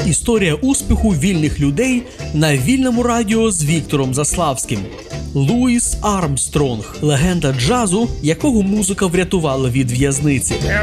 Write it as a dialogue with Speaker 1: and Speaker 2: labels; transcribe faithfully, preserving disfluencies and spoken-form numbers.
Speaker 1: Історія успіху вільних людей на вільному радіо з Віктором Заславським. Луїс Армстронг – легенда джазу, якого музика врятувала від в'язниці.